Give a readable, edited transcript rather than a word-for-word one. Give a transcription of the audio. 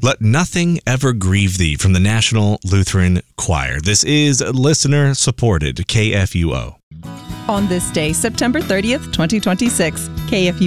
Let Nothing Ever Grieve Thee from the National Lutheran Choir. This is listener-supported KFUO. On this day, September 30th, 2026, KFUO